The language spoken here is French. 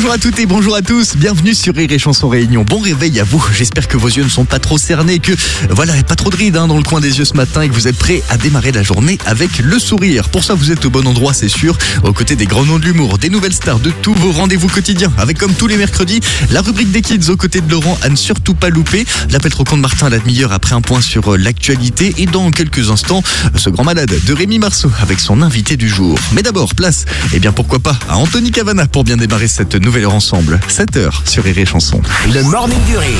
Bonjour à toutes et bonjour à tous, bienvenue sur Rire et Chanson Réunion. Bon réveil à vous, j'espère que vos yeux ne sont pas trop cernés, que voilà, pas trop de rides dans le coin des yeux ce matin et que vous êtes prêts à démarrer la journée avec le sourire. Pour ça, vous êtes au bon endroit, c'est sûr, aux côtés des grands noms de l'humour, des nouvelles stars, de tous vos rendez-vous quotidiens, avec comme tous les mercredis, la rubrique des kids aux côtés de Laurent à ne surtout pas louper, l'appel trop con de Martin à la demi-heure après un point sur l'actualité et dans quelques instants, ce grand malade de Rémi Marceau avec son invité du jour. Mais d'abord, place, pourquoi pas, à Anthony Cavana pour bien démarrer cette nouvelle heure ensemble. 7h sur Rire et Chanson. Le Morning du Rire.